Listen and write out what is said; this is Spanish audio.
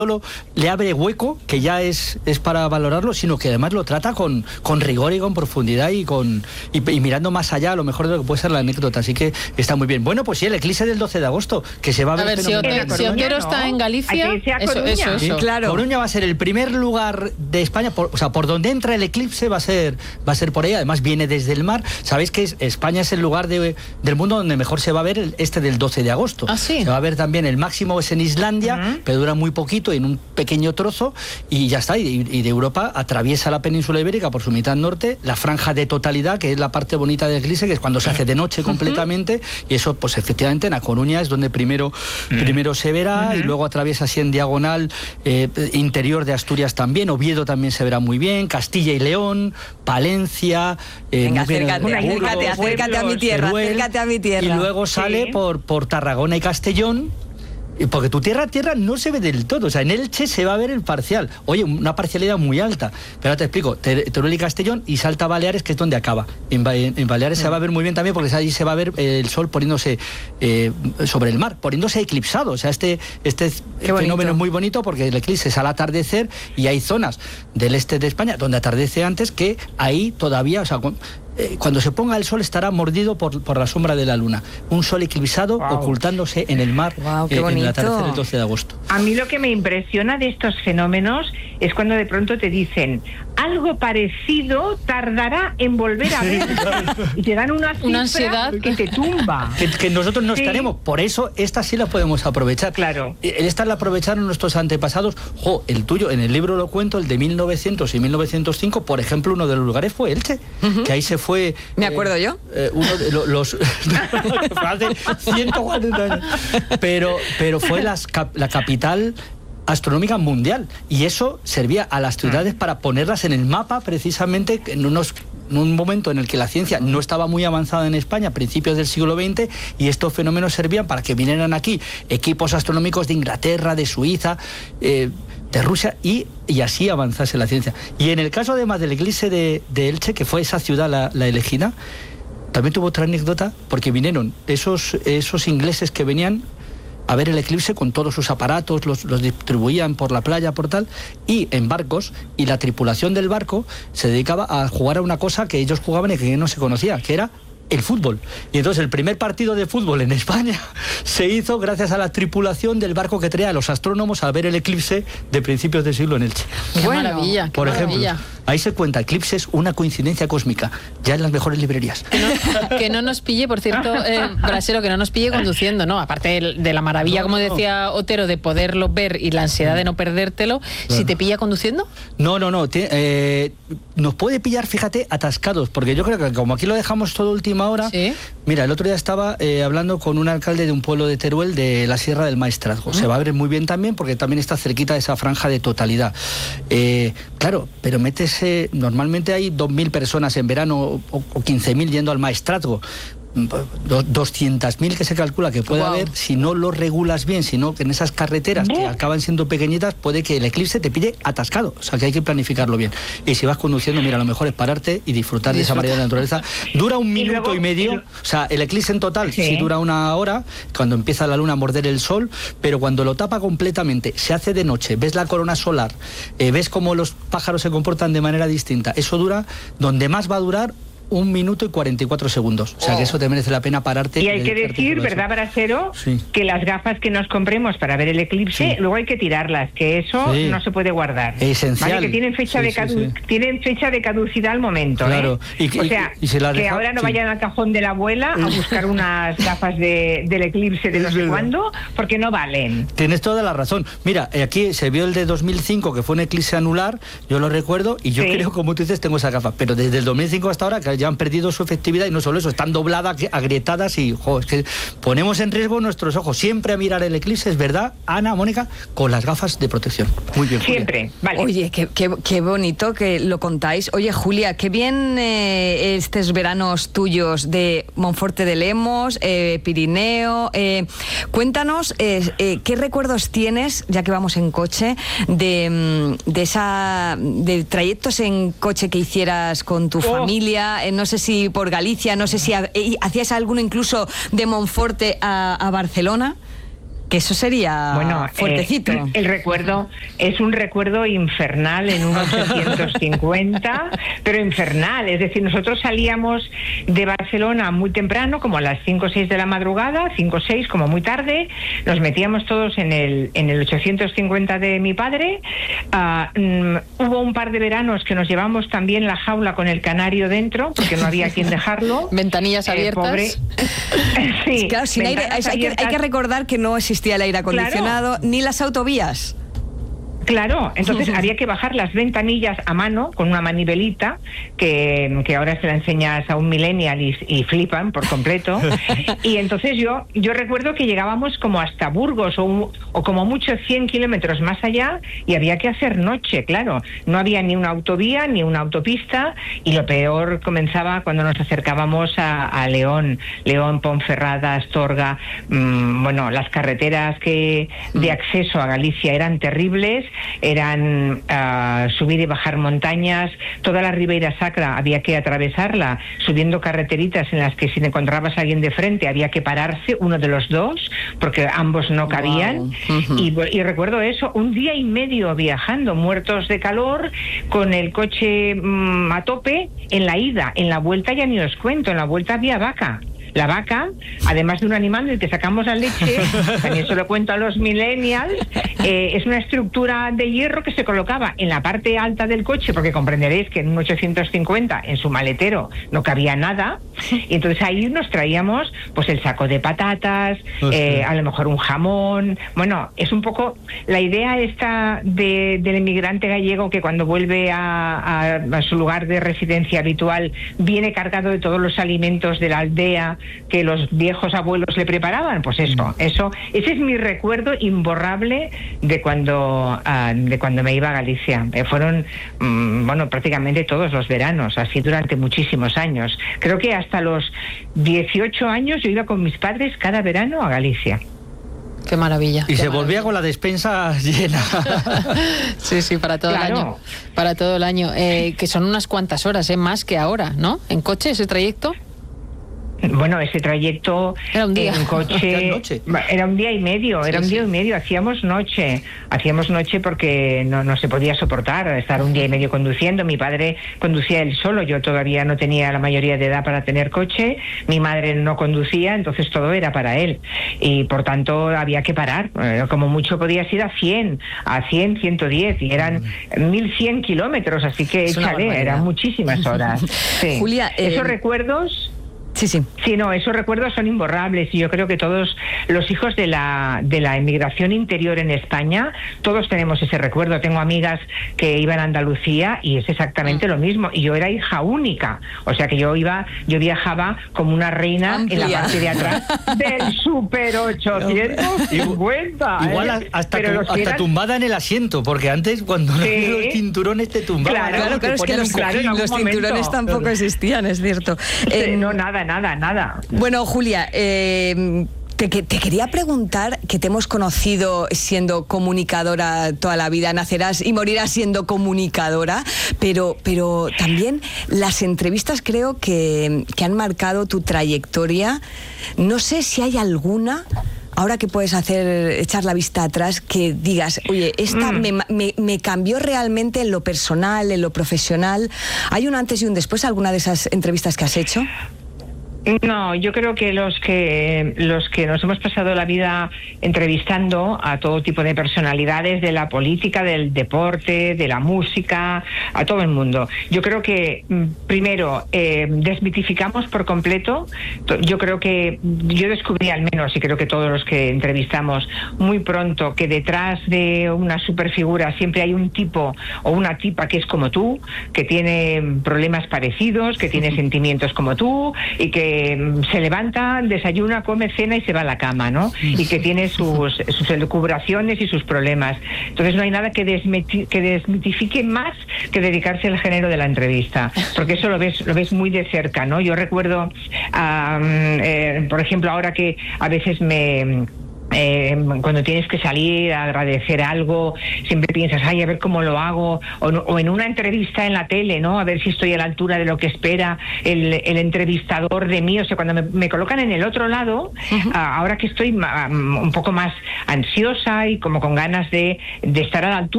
solo le abre hueco, que ya es para valorarlo, sino que además lo trata con rigor y con profundidad y mirando más allá, a lo mejor de lo que puede ser la anécdota. Así que está muy bien. Bueno, pues sí, el eclipse del 12 de agosto, que se va a ver. Si Otero está en Galicia, eso. Sí, claro. Coruña va a ser el primer lugar de España, por donde entra el eclipse va a ser por ahí. Además viene desde el mar. Sabéis que España es el lugar del mundo donde mejor se va a ver del 12 de agosto. ¿Ah, sí? Se va a ver también, el máximo es en Islandia, pero dura muy poquito, en un pequeño trozo, y ya está. Y de Europa atraviesa la península ibérica por su mitad norte, la franja de totalidad, que es la parte bonita del eclipse, que es cuando se hace de noche completamente, y eso, pues efectivamente, en A Coruña es donde primero se verá, y luego atraviesa así en diagonal interior de Asturias también, Oviedo también se verá muy bien, Castilla y León, Palencia, venga, acércate a mi tierra, y luego sale por Tarragona y Castellón. Porque tu tierra no se ve del todo. O sea, en Elche se va a ver el parcial. Oye, una parcialidad muy alta. Pero ahora te explico. Teruel y Castellón, y salta a Baleares, que es donde acaba. En Baleares se va a ver muy bien también, porque allí se va a ver el sol poniéndose sobre el mar, poniéndose eclipsado. O sea, este fenómeno es muy bonito, porque el eclipse es al atardecer, y hay zonas del este de España donde atardece antes, que ahí todavía, o sea, cuando se ponga el sol estará mordido por la sombra de la luna. Un sol eclipsado ocultándose en el mar en el atardecer del 12 de agosto. A mí lo que me impresiona de estos fenómenos es cuando de pronto te dicen algo parecido tardará en volver a ver. Y te dan una ansiedad que te tumba. Que nosotros no estaremos. Por eso esta sí la podemos aprovechar. Claro. Esta la aprovecharon nuestros antepasados. El tuyo, en el libro lo cuento, el de 1900 y 1905, por ejemplo, uno de los lugares fue Elche, que ahí se fue... ¿Me acuerdo yo? Uno de los... hace 140 años. Pero fue la capital astronómica mundial, y eso servía a las ciudades para ponerlas en el mapa, precisamente en un momento en el que la ciencia no estaba muy avanzada en España, a principios del siglo XX, y estos fenómenos servían para que vinieran aquí equipos astronómicos de Inglaterra, de Suiza, de Rusia, y así avanzase la ciencia. Y en el caso además del eclipse de Elche, que fue esa ciudad la elegida, también tuvo otra anécdota, porque vinieron esos ingleses que venían a ver el eclipse con todos sus aparatos, los distribuían por la playa, por tal, y en barcos, y la tripulación del barco se dedicaba a jugar a una cosa que ellos jugaban y que no se conocía, que era el fútbol. Y entonces el primer partido de fútbol en España se hizo gracias a la tripulación del barco que traía a los astrónomos a ver el eclipse de principios del siglo en Elche. ¡Qué maravilla! Por ejemplo, ahí se cuenta, eclipses, una coincidencia cósmica, ya en las mejores librerías. Que no nos pille, por cierto, Brasero, que no nos pille conduciendo, ¿no? Aparte de la maravilla, como decía Otero, de poderlo ver y la ansiedad de no perdértelo, ¿si te pilla conduciendo? No. Nos puede pillar, fíjate, atascados, porque yo creo que como aquí lo dejamos todo última hora, ¿sí? Mira, el otro día estaba hablando con un alcalde de un pueblo de Teruel, de la Sierra del Maestrazgo. Se va a ver muy bien también, porque también está cerquita de esa franja de totalidad. Claro, pero normalmente hay 2.000 personas en verano o 15.000 yendo al Maestrazgo. 200.000 que se calcula que puede haber, si no lo regulas bien, sino que en esas carreteras que acaban siendo pequeñitas, puede que el eclipse te pille atascado. O sea, que hay que planificarlo bien. Y si vas conduciendo, mira, lo mejor es pararte y disfrutar de esa maravilla de la naturaleza. Dura 1 minuto y medio, o sea, el eclipse en total sí dura 1 hora, cuando empieza la luna a morder el sol, pero cuando lo tapa completamente, se hace de noche, ves la corona solar, ves cómo los pájaros se comportan de manera distinta. Eso dura, donde más va a durar, 1 minuto y 44 segundos. O sea, que eso te merece la pena pararte. Y hay que decir, ¿verdad, Brasero? Sí. Que las gafas que nos compremos para ver el eclipse, luego hay que tirarlas, que eso no se puede guardar. Esencial. ¿Vale? Que tienen fecha, tienen fecha de caducidad al momento. Claro. O sea, que ahora no vayan al cajón de la abuela a buscar unas gafas del eclipse de no sé cuándo, porque no valen. Tienes toda la razón. Mira, aquí se vio el de 2005, que fue un eclipse anular, yo lo recuerdo, y yo creo, como tú dices, tengo esa gafa, pero desde el 2005 hasta ahora, que ya han perdido su efectividad, y no solo eso, están dobladas, agrietadas, y es que ponemos en riesgo nuestros ojos siempre a mirar el eclipse, es verdad, Ana, Mónica, con las gafas de protección. Muy bien, Julia. Siempre, vale. Oye, qué bonito que lo contáis. Oye, Julia, qué bien estos veranos tuyos de Monforte de Lemos, Pirineo. Cuéntanos qué recuerdos tienes, ya que vamos en coche, de trayectos en coche que hicieras con tu familia, no sé si por Galicia, no sé si hacías alguno incluso de Monforte a Barcelona. Que eso sería fuertecito. El recuerdo es un recuerdo infernal en un 850, pero infernal. Es decir, nosotros salíamos de Barcelona muy temprano, como a las 5 o 6 de la madrugada, 5 o 6 como muy tarde, nos metíamos todos en el 850 de mi padre. Hubo un par de veranos que nos llevamos también la jaula con el canario dentro, porque no había quien dejarlo. Ventanillas abiertas. Pobre. Sí, claro, sin aire, hay que recordar que no existía el aire acondicionado, ni las autovías. Claro, entonces había que bajar las ventanillas a mano con una manivelita que ahora se la enseñas a un millennial y flipan por completo. Y entonces yo recuerdo que llegábamos como hasta Burgos o como mucho 100 kilómetros más allá y había que hacer noche, claro. No había ni una autovía ni una autopista y lo peor comenzaba cuando nos acercábamos a León, Ponferrada, Astorga. Bueno, las carreteras de acceso a Galicia eran terribles. Eran subir y bajar montañas, toda la Ribeira Sacra había que atravesarla subiendo carreteritas en las que si encontrabas a alguien de frente había que pararse uno de los dos porque ambos no cabían. Wow. Y recuerdo eso, un día y medio viajando, muertos de calor, con el coche a tope en la ida. En la vuelta ya ni os cuento, en la vuelta había vaca. La vaca, además de un animal del que sacamos la leche, también se lo cuento a los millennials, es una estructura de hierro que se colocaba en la parte alta del coche, porque comprenderéis que en un 850 en su maletero no cabía nada, y entonces ahí nos traíamos pues el saco de patatas, a lo mejor un jamón. Bueno, es un poco la idea esta del inmigrante gallego que cuando vuelve a su lugar de residencia habitual viene cargado de todos los alimentos de la aldea que los viejos abuelos le preparaban. Pues ese es mi recuerdo imborrable de cuando me iba a Galicia. Fueron prácticamente todos los veranos, así durante muchísimos años. Creo que hasta los 18 años yo iba con mis padres cada verano a Galicia. Qué maravilla. Y se volvía con la despensa llena. Sí, para todo el año. Para todo el año. Que son unas cuantas horas, más que ahora, ¿no? ¿En coche ese trayecto? Bueno, ese trayecto era un día. En coche era un día y medio, hacíamos noche porque no se podía soportar estar un día y medio conduciendo. Mi padre conducía él solo, yo todavía no tenía la mayoría de edad para tener coche, mi madre no conducía, entonces todo era para él y por tanto había que parar, como mucho podías ir a 100, 110 y eran 1100 kilómetros, así que échale, eran muchísimas horas. Sí. Julia, esos recuerdos... Sí, esos recuerdos son imborrables y yo creo que todos los hijos de la emigración interior en España, todos tenemos ese recuerdo. Tengo amigas que iban a Andalucía y es exactamente lo mismo. Y yo era hija única, o sea que yo viajaba como una reina amplia en la parte de atrás del Super 850. Igual hasta tumbada en el asiento, porque antes cuando no había los cinturones te tumbaban. Claro, es que los cinturones tampoco existían, es cierto. No, nada. Bueno, Julia, te quería preguntar, que te hemos conocido siendo comunicadora toda la vida, nacerás y morirás siendo comunicadora, pero también las entrevistas creo que han marcado tu trayectoria. No sé si hay alguna, ahora que puedes echar la vista atrás, que digas, oye, esta me cambió realmente en lo personal, en lo profesional. ¿Hay un antes y un después, alguna de esas entrevistas que has hecho? No, yo creo que los que nos hemos pasado la vida entrevistando a todo tipo de personalidades de la política, del deporte, de la música, a todo el mundo. Yo creo que primero desmitificamos por completo. Yo creo que yo descubrí al menos, y creo que todos los que entrevistamos muy pronto, que detrás de una superfigura siempre hay un tipo o una tipa que es como tú, que tiene problemas parecidos, que tiene sentimientos como tú y que se levanta, desayuna, come, cena y se va a la cama, ¿no? Y que tiene sus elucubraciones y sus problemas. Entonces no hay nada que desmitifique más que dedicarse al género de la entrevista, porque eso lo ves muy de cerca, ¿no? Yo recuerdo, por ejemplo, ahora que a veces me cuando tienes que salir a agradecer algo, siempre piensas, ay, a ver cómo lo hago, o en una entrevista en la tele, ¿no? A ver si estoy a la altura de lo que espera el entrevistador de mí. O sea, cuando me colocan en el otro lado, ahora que estoy un poco más ansiosa y como con ganas de estar a la altura